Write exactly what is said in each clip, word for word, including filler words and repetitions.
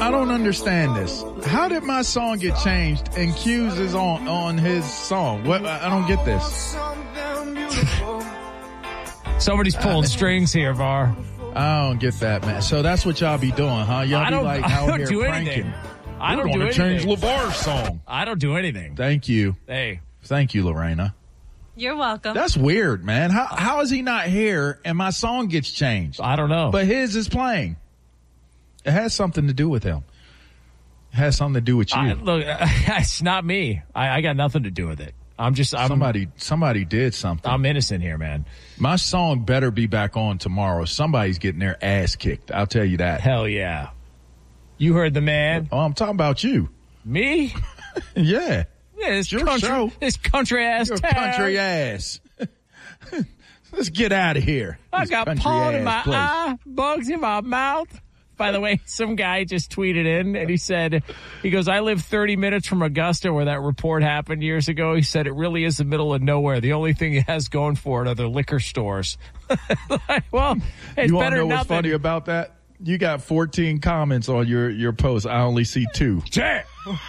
I don't understand this. How did my song get changed and Q's is on, on his song? What? I don't get this. Somebody's pulling strings here, Var. I don't get that, man. So that's what y'all be doing, huh? Y'all I be don't, like I out don't here do pranking. anything. I We're don't do going to anything. change LeVar's song. I don't do anything. Thank you. Hey. Thank you, Lorena. You're welcome. That's weird, man. How How is he not here and my song gets changed? I don't know. But his is playing. It has something to do with him. It has something to do with you. I, look, it's not me. I, I got nothing to do with it. I'm just I'm, somebody. Somebody did something. I'm innocent here, man. My song better be back on tomorrow. Somebody's getting their ass kicked. I'll tell you that. Hell yeah. You heard the man. Oh, I'm talking about you. Me? Yeah. Yeah, this Your country, show. this country ass Your town. country ass. Let's get out of here. I This got country pollen in ass my place. eye, bugs in my mouth. By the way, some guy just tweeted in and he said, he goes, I live thirty minutes from Augusta where that report happened years ago. He said, it really is the middle of nowhere. The only thing it has going for it are the liquor stores. Like, well, it's You want to better know than what's nothing. funny about that? You got fourteen comments on your, your post. I only see two. Damn.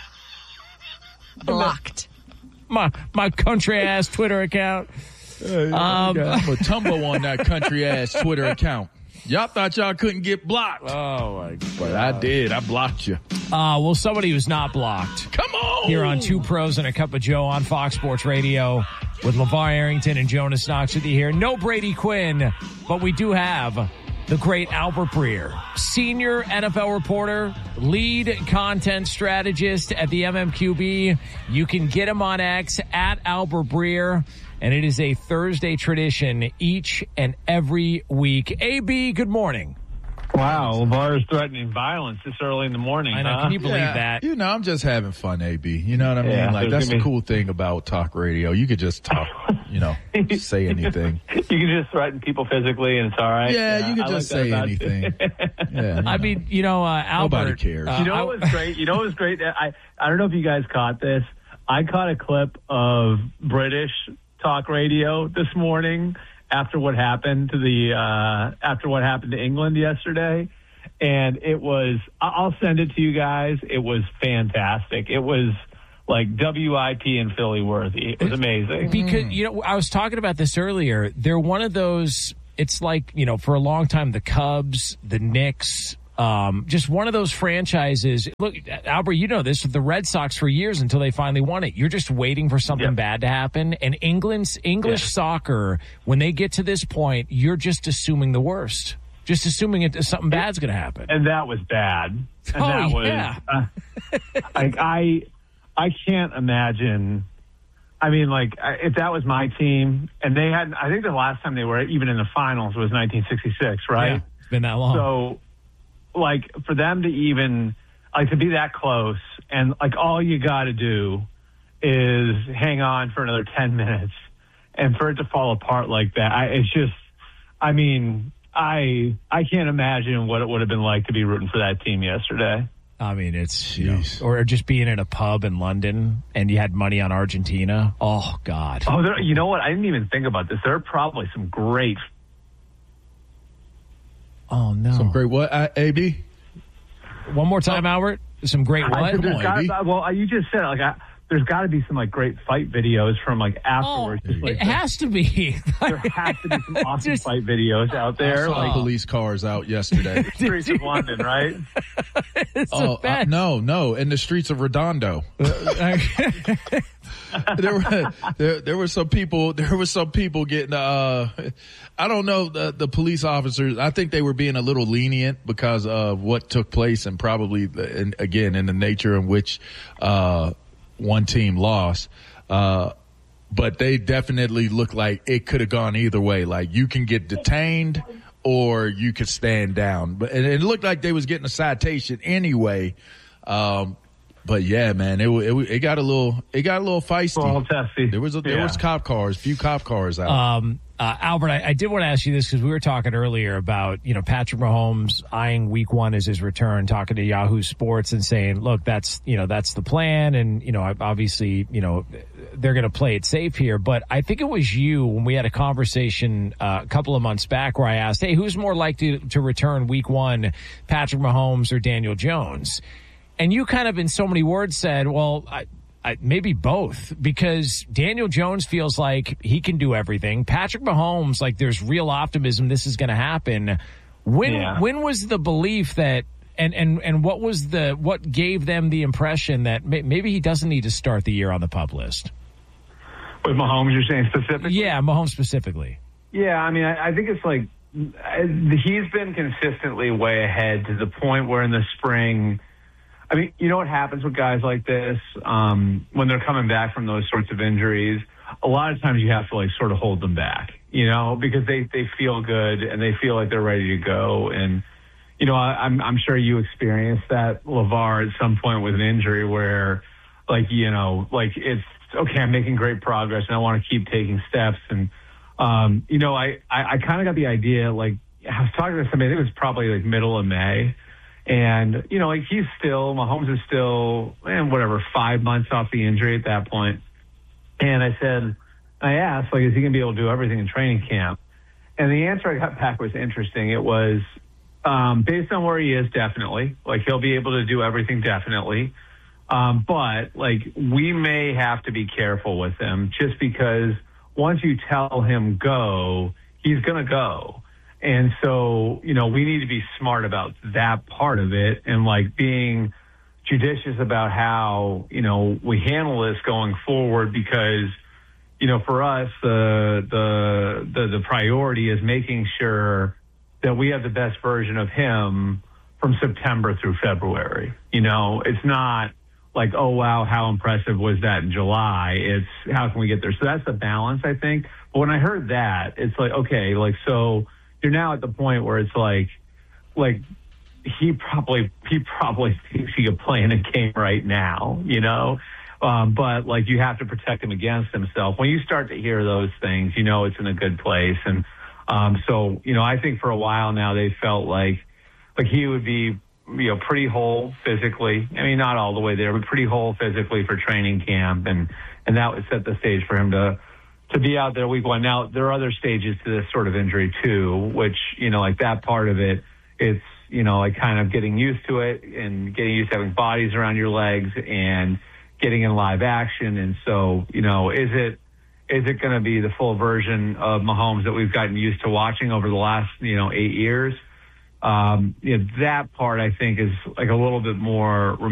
Blocked. My, my country ass Twitter account. Hey, Um, I'm a tumble on that country ass Twitter account. Y'all thought y'all couldn't get blocked. Oh, my God. But I did. I blocked you. Uh, well, somebody who's not blocked. Come on. Here on Two Pros and a Cup of Joe on Fox Sports Radio with LeVar Arrington and Jonas Knox with you here. No Brady Quinn, but we do have the great Albert Breer, senior N F L reporter, lead content strategist at the M M Q B. You can get him on X at Albert Breer, and it is a Thursday tradition each and every week. A B, good morning. Wow, LeVar is threatening violence this early in the morning. I know. Huh? Can you believe Yeah, that? You know, I'm just having fun, A B. You know what I mean? Yeah, like, that's there's the gonna be- cool thing about talk radio. You could just talk, you know, say anything. You can just threaten people physically, and it's all right. Yeah, you could I just like that say about you. anything. Yeah, you I know. mean, you know, uh, Albert. Nobody cares. uh, You know I- what was great? You know what was great? I I don't know if you guys caught this. I caught a clip of British talk radio this morning after what happened to the uh, after what happened to England yesterday. And it was, I'll send it to you guys. It was fantastic. It was like W I P and Philly worthy. It was amazing. Because, you know, I was talking about this earlier. They're one of those, it's like, you know, for a long time, the Cubs, the Knicks, um, just one of those franchises. Look, Albert, you know this with the Red Sox for years until they finally won it. You're just waiting for something Yep. bad to happen. And England's English Yeah. soccer, when they get to this point, you're just assuming the worst. Just assuming it, something bad's going to happen. And that was bad. And Oh, that was, yeah. uh, like, I, I can't imagine. I mean, like, I- if that was my team, and they had, I think the last time they were even in the finals was nineteen sixty-six, right? Yeah, it's been that long. So, like, for them to even, like, to be that close, and, like, all you got to do is hang on for another ten minutes, and for it to fall apart like that, I, it's just, I mean, I I can't imagine what it would have been like to be rooting for that team yesterday. I mean, it's, you know, Jeez. or just being in a pub in London and you had money on Argentina. Oh, God. Oh, there, you know what? I didn't even think about this. There are probably some great. Oh, no. Some great what, uh, A B? One more time, Albert. Some great I what? said there's on, gotta- A B. well, you just said it, like I, there's got to be some like great fight videos from like afterwards. Oh, just, like, it has to be. there has to be some awesome Just- fight videos out there, Saw like police cars out yesterday. streets of London, right? It's the oh, uh, best. no, no, in the streets of Redondo. there were there, there were some people there were some people getting uh I don't know the the police officers. I think they were being a little lenient because of what took place, and probably and again in the nature in which uh one team lost. Uh but they definitely looked like it could have gone either way. Like, you can get detained or you could stand down. But and it looked like they was getting a citation anyway. Um But yeah, man, it, it it got a little it got a little feisty. Well, testy. There was a, there Yeah. was cop cars, few cop cars out. Um, Uh, Albert, I, I did want to ask you this because we were talking earlier about, you know, Patrick Mahomes eyeing week one as his return, talking to Yahoo Sports and saying, look, that's, you know, that's the plan. And, you know, obviously, you know, they're going to play it safe here. But I think it was you when we had a conversation uh, a couple of months back where I asked, hey, who's more likely to, to return week one, Patrick Mahomes or Daniel Jones? And you kind of in so many words said, well, I, I, maybe both, because Daniel Jones feels like he can do everything. Patrick Mahomes, like there's real optimism this is going to happen. When yeah. when was the belief that, and, and, and what was the, what gave them the impression that may, maybe he doesn't need to start the year on the PUP list? With Mahomes, you're saying specifically? Yeah, Mahomes specifically. Yeah, I mean, I, I think it's like, he's been consistently way ahead to the point where in the spring, I mean, you know what happens with guys like this um, when they're coming back from those sorts of injuries? A lot of times you have to like sort of hold them back, you know, because they, they feel good and they feel like they're ready to go. And, you know, I, I'm I'm sure you experienced that, LeVar, at some point with an injury where, like, you know, like it's, okay, I'm making great progress and I want to keep taking steps. And, um, you know, I, I, I kind of got the idea, like, I was talking to somebody, I think it was probably like middle of May. And, you know, like he's still, Mahomes is still, man, whatever, five months off the injury at that point. And I said, I asked, like, is he going to be able to do everything in training camp? And the answer I got back was interesting. It was, um, based on where he is, definitely. Like, he'll be able to do everything, definitely. Um, but, like, we may have to be careful with him just because once you tell him go, he's going to go. And so, you know, we need to be smart about that part of it and, like, being judicious about how, you know, we handle this going forward because, you know, for us, the, the, the, the priority is making sure that we have the best version of him from September through February. You know, it's not like, oh, wow, how impressive was that in July? It's how can we get there? So that's the balance, I think. But when I heard that, it's like, okay, like, so you're now at the point where it's like, like he probably, he probably thinks he could play in a game right now, you know? Um, but like, you have to protect him against himself. When you start to hear those things, you know, it's in a good place. And, um, so, you know, I think for a while now they felt like, like he would be, you know, pretty whole physically. I mean, not all the way there, but pretty whole physically for training camp. And, and that would set the stage for him to, to be out there week one. Now, there are other stages to this sort of injury too, which, you know, like that part of it, it's, you know, like kind of getting used to it and getting used to having bodies around your legs and getting in live action. And so, you know, is it, is it going to be the full version of Mahomes that we've gotten used to watching over the last, you know, eight years? Um, you know, that part I think is like a little bit more